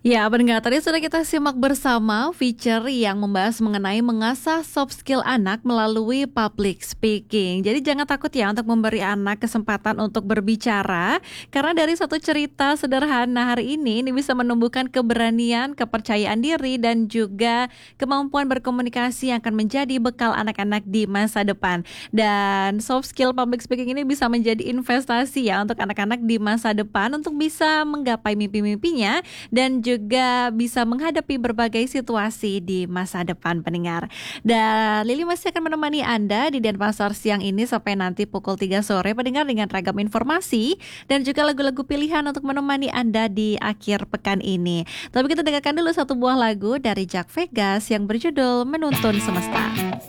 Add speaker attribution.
Speaker 1: Ya, pendengar tadi sudah kita simak bersama feature yang membahas mengenai mengasah soft skill anak melalui public speaking. Jadi jangan takut ya untuk memberi anak kesempatan untuk berbicara, karena dari satu cerita sederhana hari ini bisa menumbuhkan keberanian, kepercayaan diri, dan juga kemampuan berkomunikasi yang akan menjadi bekal anak-anak di masa depan. Dan soft skill public speaking ini bisa menjadi investasi ya untuk anak-anak di masa depan untuk bisa menggapai mimpi-mimpinya dan juga bisa menghadapi berbagai situasi di masa depan, pendengar. Dan Lili masih akan menemani Anda di Denpasar siang ini sampai nanti pukul 3 sore, pendengar, dengan ragam informasi dan juga lagu-lagu pilihan untuk menemani Anda di akhir pekan ini. Tapi kita dengarkan dulu satu buah lagu dari Jack Vegas yang berjudul Menuntun Semesta.